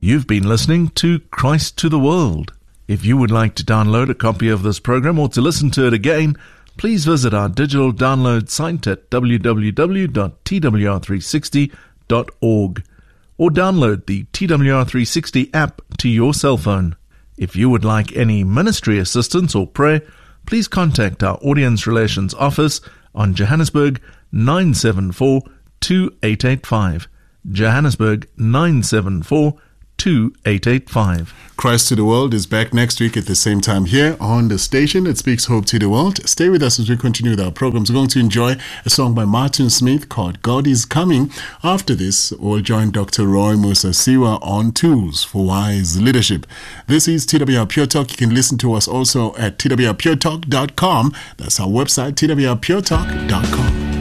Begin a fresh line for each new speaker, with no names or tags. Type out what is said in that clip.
You've been listening to Christ to the World. If you would like to download a copy of this program or to listen to it again, please visit our digital download site at www.twr360.org or download the TWR360 app to your cell phone. If you would like any ministry assistance or prayer, please contact our Audience Relations Office on Johannesburg 974 2885. Johannesburg 974 2885.
Christ to the World is back next week at the same time here on the station. It speaks hope to the world. Stay with us as we continue with our programs. We're going to enjoy a song by Martin Smith called God is Coming. After this, we'll join Dr. Roy Musasiwa on Tools for Wise Leadership. This is TWR Pure Talk. You can listen to us also at twrpuretalk.com. That's our website, twrpuretalk.com.